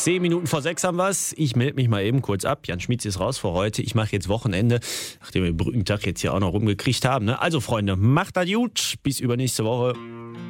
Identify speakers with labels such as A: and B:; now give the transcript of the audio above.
A: 10 Minuten vor 6 haben wir's. Ich melde mich mal eben kurz ab. Jan Schmitz ist raus für heute. Ich mache jetzt Wochenende, nachdem wir den Brückentag jetzt hier auch noch rumgekriegt haben. Ne? Also Freunde, macht das gut. Bis übernächste Woche.